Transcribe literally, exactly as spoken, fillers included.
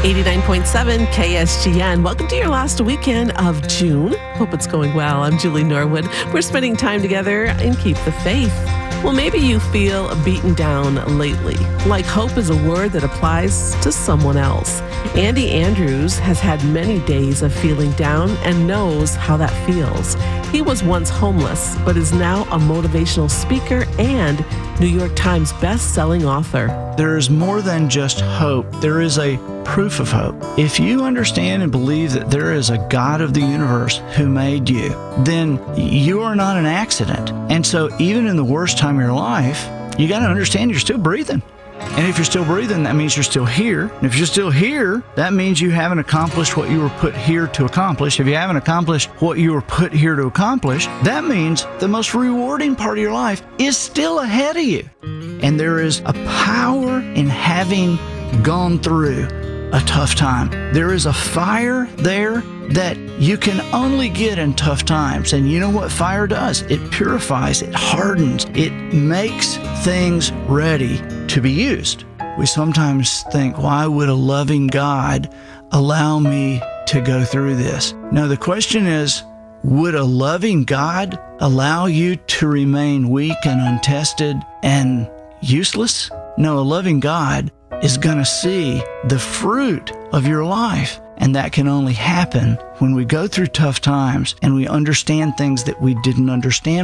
eighty-nine point seven K S G N. Welcome to your last weekend of June. Hope it's going well. I'm Julie Norwood. We're spending time together and keep the faith. Well, maybe you feel beaten down lately, like hope is a word that applies to someone else. Andy Andrews has had many days of feeling down and knows how that feels. He was once homeless, but is now a motivational speaker and New York Times best-selling author. There is more than just hope. There is a proof of hope. If you understand and believe that there is a God of the universe who made you, then you are not an accident. And so even in the worst time of your life, you got to understand you're still breathing. And if you're still breathing, that means you're still here. And if you're still here, that means you haven't accomplished what you were put here to accomplish. If you haven't accomplished what you were put here to accomplish, that means the most rewarding part of your life is still ahead of you. And there is a power in having gone through a tough time. There is a fire there that you can only get in tough times. And you know what fire does? It purifies, it hardens, it makes things ready to be used. We sometimes think, why would a loving God allow me to go through this? No, the question is, would a loving God allow you to remain weak and untested and useless? No, a loving God is going to see the fruit of your life. And that can only happen when we go through tough times and we understand things that we didn't understand